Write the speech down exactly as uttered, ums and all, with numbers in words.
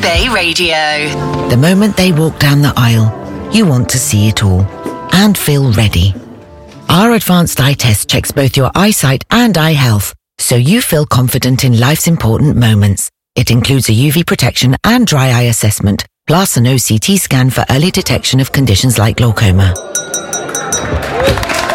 Bay Radio. The moment they walk down the aisle, you want to see it all and feel ready. Our advanced eye test checks both your eyesight and eye health, so you feel confident in life's important moments. It includes a U V protection and dry eye assessment, plus an O C T scan for early detection of conditions like glaucoma.